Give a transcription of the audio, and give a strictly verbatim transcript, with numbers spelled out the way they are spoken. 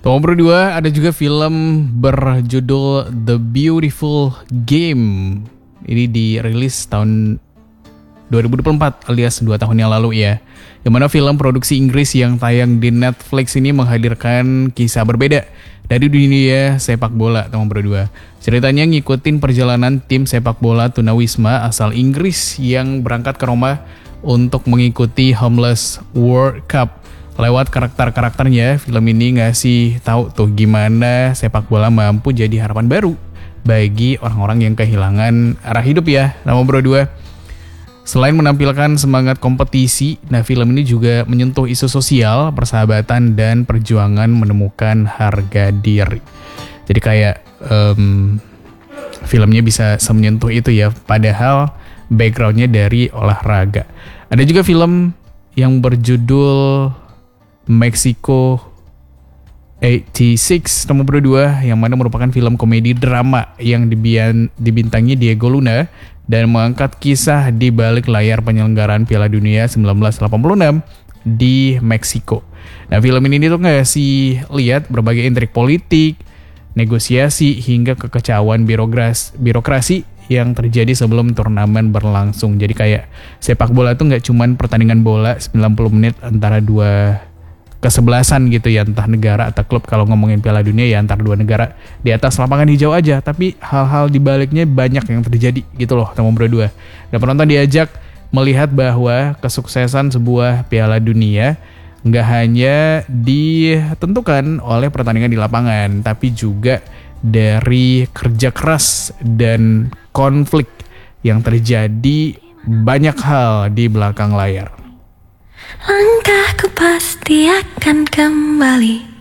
Nomor dua, ada juga film berjudul The Beautiful Game. Ini dirilis tahun dua ribu dua puluh empat alias dua tahun yang lalu ya. Yang mana film produksi Inggris yang tayang di Netflix ini menghadirkan kisah berbeda dari dunia sepak bola. Nomor dua, ceritanya ngikutin perjalanan tim sepak bola tunawisma asal Inggris yang berangkat ke Roma untuk mengikuti Homeless World Cup. Lewat karakter-karakternya, film ini ngasih tahu tuh gimana sepak bola mampu jadi harapan baru bagi orang-orang yang kehilangan arah hidup ya. Nomor dua, selain menampilkan semangat kompetisi, nah film ini juga menyentuh isu sosial, persahabatan, dan perjuangan menemukan harga diri. Jadi kayak um, filmnya bisa semenyentuh itu ya, padahal backgroundnya dari olahraga. Ada juga film yang berjudul Mexico delapan puluh enam nomor dua, yang mana merupakan film komedi drama yang dibian, dibintangi Diego Luna dan mengangkat kisah di balik layar penyelenggaraan Piala Dunia seribu sembilan ratus delapan puluh enam di Meksiko. Nah, film ini tuh ngasih lihat berbagai intrik politik, negosiasi, hingga kekecauan birokrasi, birokrasi yang terjadi sebelum turnamen berlangsung. Jadi kayak sepak bola tuh nggak cuman pertandingan bola sembilan puluh menit antara dua kesebelasan gitu ya, entah negara atau klub. Kalau ngomongin Piala Dunia ya antar dua negara di atas lapangan hijau aja, tapi hal-hal di baliknya banyak yang terjadi gitu loh. Nomor dua, dan penonton diajak melihat bahwa kesuksesan sebuah Piala Dunia nggak hanya ditentukan oleh pertandingan di lapangan, tapi juga dari kerja keras dan konflik yang terjadi banyak hal di belakang layar. Langkahku pasti akan kembali.